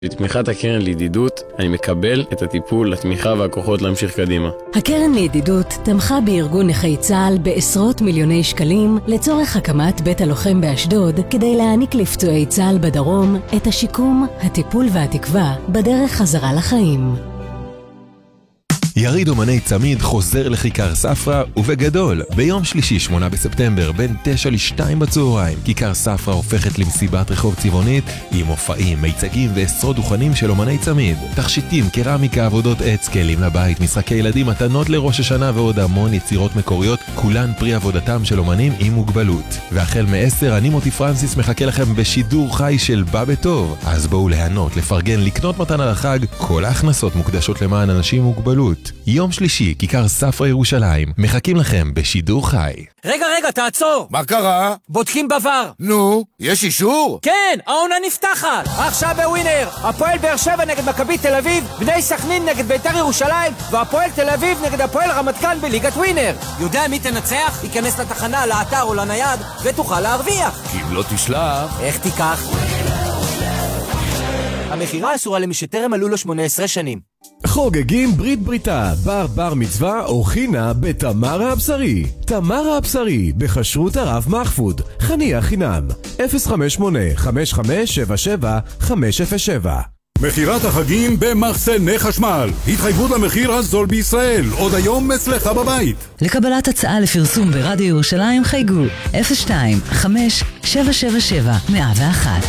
בתמיכת הקרן לידידות, אני מקבל את הטיפול, התמיכה והכוחות להמשיך קדימה. הקרן לידידות תמכה בארגון נכי צה"ל בעשרות מיליוני שקלים לצורך הקמת בית הלוחם באשדוד, כדי להעניק לפצועי צה"ל בדרום את השיקום, הטיפול והתקווה בדרך חזרה לחיים. יריד אומני צמיד חוזר לכיכר ספרא ובגדול. ביום שלישי 8 בספטמבר בין 9 ל-2 בצהריים כיכר ספרא הופכת למסיבת רחוב צבעונית עם מופעים, מיצגים ועשרות דוכנים של אומני צמיד. תכשיטים, קרמיקה, עבודות עץ, כלים לבית, משחקי ילדים, מתנות לראש השנה ועוד המון יצירות מקוריות, כולן פרי עבודתם של אומנים עם מוגבלות. והחל מ-10 אני מוטי פרנסיס מחכה לכם בשידור חי של בא בטוב. אז בואו להיענות, לפרגן, לקנות מתנה לחג. כל ההכנסות מוקדשות למען אנשים עם מוגבלות. יום שלישי, כיכר ספרא ירושלים. מחכים לכם בשידור חי. רגע, תעצור. מה קרה? בודקים בבר. נו, יש אישור? כן, העונה נפתחת. עכשיו בווינר. הפועל באר שבע נגד מכבי תל אביב, בני סכנין נגד בית"ר ירושלים, והפועל תל אביב נגד הפועל רמת גן בליגת ווינר. יודע מי תנצח? ייכנס לתחנה, לאתר או לנייד, ותוכל להרוויח. כי אם לא תשלח... איך תיקח? המחירה אסורה למי שטרם מלאו לו 18 שנים. חוגגים ברית בריתה, בר מצווה או חינה בתמרה הבשרי. תמרה הבשרי, בכשרות הרב מחפוד. חניה חינם. 058-5577-507. מחירת החגים במחסני חשמל. התחייבות למחיר הזול בישראל. עוד היום אצלך בבית. לקבלת הצעה לפרסום ברדיו ירושלים חייגו 02-5777-101.